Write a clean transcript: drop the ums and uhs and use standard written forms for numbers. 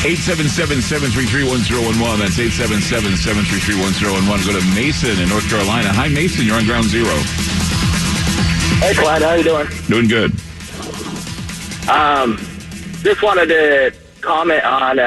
877-733-1011. That's 877-733-1011. Go to Mason in North Carolina. Hi, Mason. You're on Ground Zero. Hey, Clyde. How you doing? Doing good. Just wanted to comment on